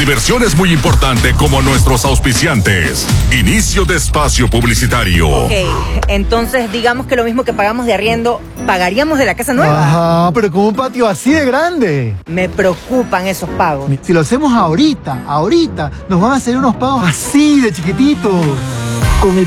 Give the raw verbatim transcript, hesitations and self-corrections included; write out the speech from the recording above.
diversión es muy importante como nuestros auspiciantes. Inicio de espacio publicitario. Ok, entonces digamos que lo mismo que pagamos de arriendo, ¿pagaríamos de la casa nueva? Ajá, pero con un patio así de grande. Me preocupan esos pagos. Si lo hacemos ahorita, ahorita, nos van a hacer unos pagos así de chiquititos. Con el